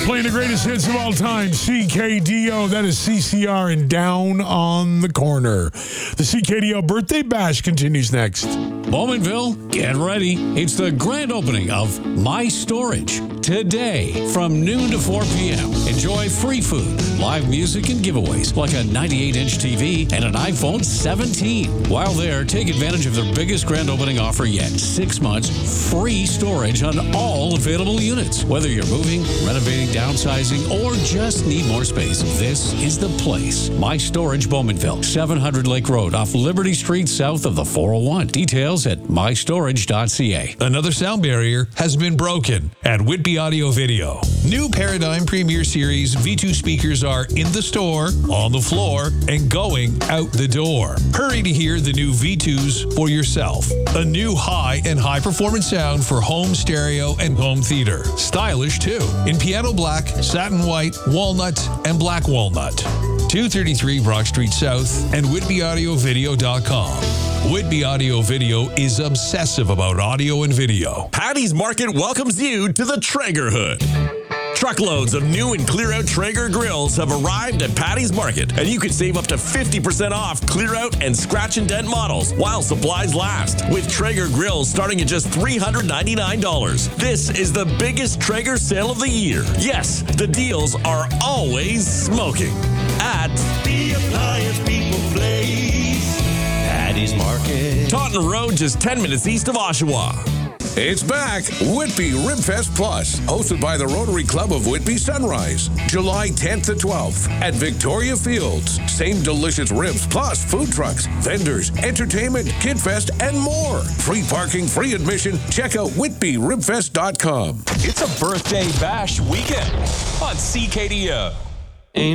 Playing the greatest hits of all time, CKDO. That is CCR and Down on the Corner. The CKDO Birthday Bash continues next. Bowmanville, get ready. It's the grand opening of My Storage. Today, from noon to 4 p.m., enjoy free food, live music, and giveaways like a 98-inch TV and an iPhone 17. While there, take advantage of their biggest grand opening offer yet. 6 months free storage on all available units. Whether you're moving, renovating, downsizing, or just need more space, this is the place. My Storage Bowmanville, 700 Lake Road off Liberty Street south of the 401. Details at mystorage.ca. Another sound barrier has been broken at Whitby Audio Video. New Paradigm Premier Series V2 speakers are in the store, on the floor, and going out the door. Hurry to hear the new V2s for yourself. A new high and high performance sound for home stereo and home theater. Stylish too, in piano black, satin white, walnut, and black walnut. 233 Brock Street South and WhitbyAudioVideo.com. Whitby Audio Video is obsessive about audio and video. Patty's Market welcomes you to the Traeger Hood. Truckloads of new and clear-out Traeger grills have arrived at Patty's Market, and you can save up to 50% off clear-out and scratch and dent models while supplies last. With Traeger grills starting at just $399. This is the biggest Traeger sale of the year. Yes, the deals are always smoking. At the Appliance People Place, Patty's Market, Taunton Road, just 10 minutes east of Oshawa. It's back, Whitby Ribfest Plus, hosted by the Rotary Club of Whitby Sunrise, July 10th to 12th at Victoria Fields. Same delicious ribs plus food trucks, vendors, entertainment, kid fest, and more. Free parking, free admission. Check out whitbyribfest.com. It's a birthday bash weekend on CKDO.